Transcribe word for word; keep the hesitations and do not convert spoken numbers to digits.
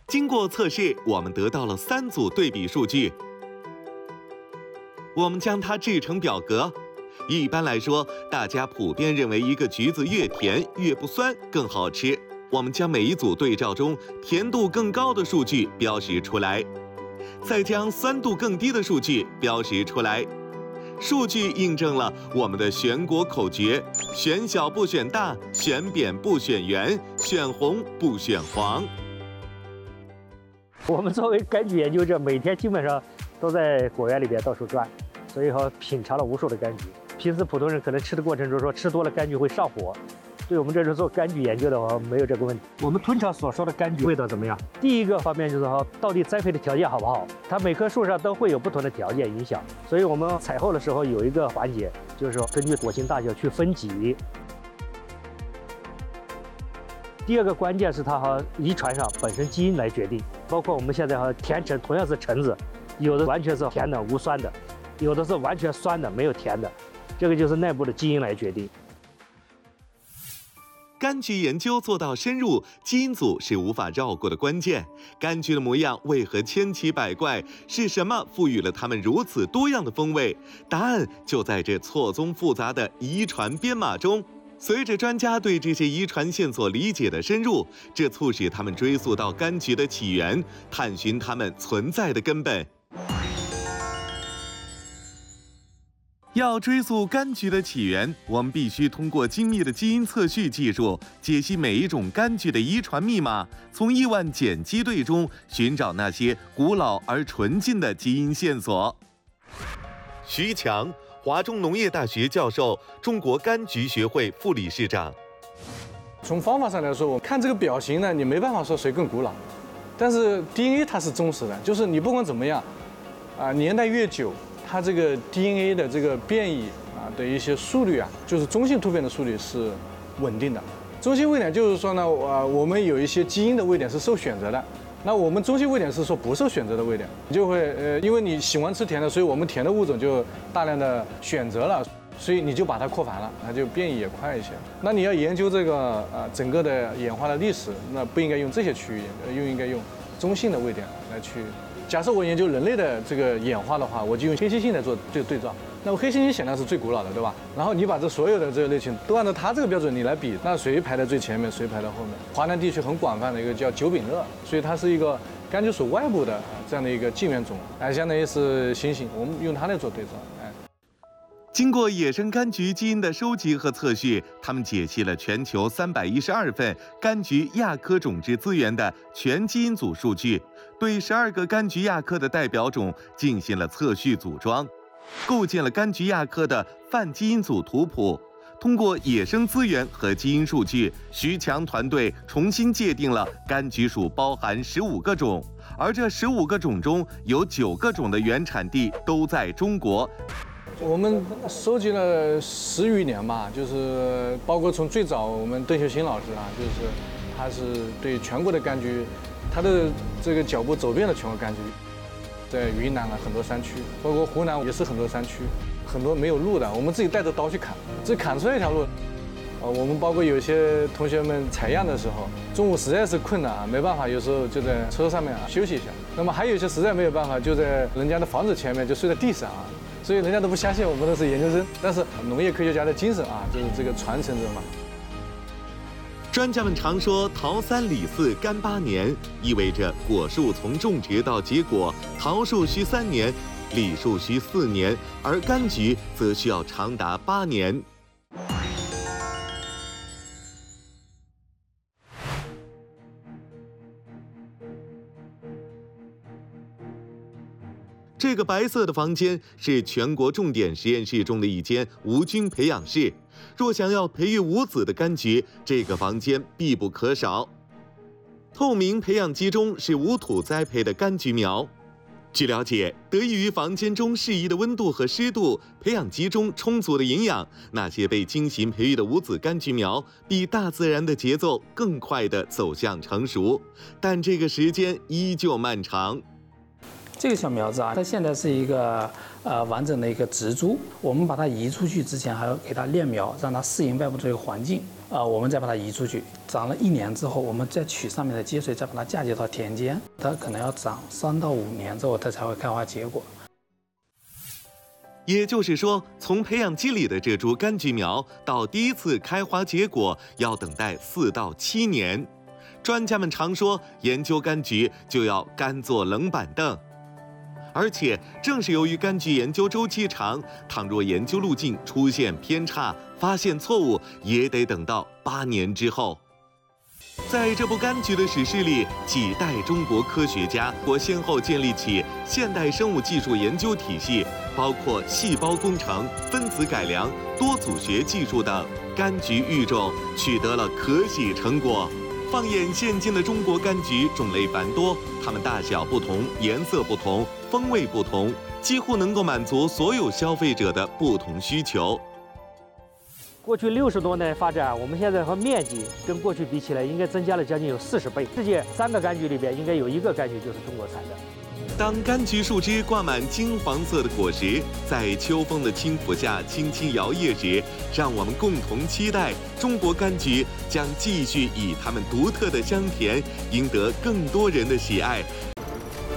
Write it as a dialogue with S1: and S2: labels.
S1: 经过测试，我们得到了三组对比数据。我们将它制成表格。一般来说，大家普遍认为一个橘子越甜越不酸更好吃。我们将每一组对照中甜度更高的数据标识出来，再将酸度更低的数据标识出来。数据印证了我们的选果口诀：选小不选大，选扁不选圆，选红不选黄。
S2: 我们作为柑橘研究者，每天基本上都在果园里边到处转，所以说品尝了无数的柑橘。平时普通人可能吃的过程中说吃多了柑橘会上火，对我们这种做柑橘研究的话没有这个问题。我们通常所说的柑橘味道怎么样？第一个方面就是说到底栽培的条件好不好，它每棵树上都会有不同的条件影响，所以我们采后的时候有一个环节，就是说根据果形大小去分级。第二个关键是它和遗传上本身基因来决定，包括我们现在和甜橙同样是橙子，有的完全是甜的无酸的，有的是完全酸的没有甜的，这个就是内部的基因来决定。
S1: 柑橘研究做到深入，基因组是无法绕过的关键。柑橘的模样为何千奇百怪？是什么赋予了它们如此多样的风味？答案就在这错综复杂的遗传编码中。随着专家对这些遗传线索理解的深入，这促使他们追溯到柑橘的起源，探寻它们存在的根本。要追溯柑橘的起源，我们必须通过精密的基因测序技术，解析每一种柑橘的遗传密码，从亿万碱基对中寻找那些古老而纯净的基因线索。徐强，华中农业大学教授，中国柑橘学会副理事长。
S3: 从方法上来说，我看这个表型呢，你没办法说谁更古老，但是 D N A 它是忠实的，就是你不管怎么样，啊，年代越久，它这个 D N A 的这个变异啊的一些速率啊，就是中性突变的速率是稳定的。中性位点就是说呢，呃，我们有一些基因的位点是受选择的。那我们中性位点是说不受选择的位点，你就会呃，因为你喜欢吃甜的，所以我们甜的物种就大量的选择了，所以你就把它扩繁了，它就变异也快一些。那你要研究这个呃整个的演化的历史，那不应该用这些区域，又应该用中性的位点来去。假设我研究人类的这个演化的话，我就用黑猩猩来做对对照。那么黑猩猩显然是最古老的，对吧？然后你把这所有的这个类群都按照它这个标准你来比，那谁排在最前面，谁排在后面？华南地区很广泛的一个叫九柄鳄，所以它是一个柑橘属外部的这样的一个近缘种，哎，相当于是猩猩，我们用它来做对照，哎。
S1: 经过野生柑橘基因的收集和测序，他们解析了全球三百一十二份柑橘亚科种质资源的全基因组数据，对十二个柑橘亚科的代表种进行了测序组装，构建了柑橘亚科的泛基因组图谱。通过野生资源和基因数据，徐强团队重新界定了柑橘属包含十五个种，而这十五个种中有九个种的原产地都在中国。
S3: 我们收集了十余年吧，就是包括从最早我们邓秀新老师啊，就是他是对全国的柑橘，他的这个脚步走遍了全国柑橘，在云南啊很多山区，包括湖南也是很多山区，很多没有路的，我们自己带着刀去砍，这砍出来一条路。啊，我们包括有些同学们采样的时候，中午实在是困难啊，没办法，有时候就在车上面啊休息一下。那么还有一些实在没有办法，就在人家的房子前面就睡在地上啊。所以人家都不相信我们都是研究生，但是农业科学家的精神啊，就是这个传承着嘛。
S1: 专家们常说“桃三李四柑八年”，意味着果树从种植到结果，桃树需三年，李树需四年，而柑橘则需要长达八年。这个白色的房间是全国重点实验室中的一间无菌培养室。若想要培育无籽的柑橘，这个房间必不可少。透明培养基中是无土栽培的柑橘苗。据了解，得益于房间中适宜的温度和湿度，培养基中充足的营养，那些被精心培育的无籽柑橘苗比大自然的节奏更快地走向成熟。但这个时间依旧漫长。
S4: 这个小苗子啊，它现在是一个呃完整的一个植株，我们把它移出去之前，还要给它练苗，让它适应外部这个环境。啊、呃，我们再把它移出去，长了一年之后，我们再取上面的接水，再把它嫁接到田间。它可能要长三到五年之后，它才会开花结果。
S1: 也就是说，从培养基里的这株柑橘苗到第一次开花结果，要等待四到七年。专家们常说，研究柑橘就要干坐冷板凳。而且，正是由于柑橘研究周期长，倘若研究路径出现偏差，发现错误，也得等到八年之后。在这部柑橘的史诗里，几代中国科学家或先后建立起现代生物技术研究体系，包括细胞工程、分子改良、多组学技术等，柑橘育种取得了可喜成果。放眼现今的中国柑橘，种类繁多，它们大小不同，颜色不同，风味不同，几乎能够满足所有消费者的不同需求。
S2: 过去六十多年发展，我们现在和面积跟过去比起来，应该增加了将近有四十倍。世界三个柑橘里边，应该有一个柑橘就是中国产的。
S1: 当柑橘树枝挂满金黄色的果实，在秋风的轻抚下轻轻摇曳时，让我们共同期待中国柑橘将继续以它们独特的香甜赢得更多人的喜爱，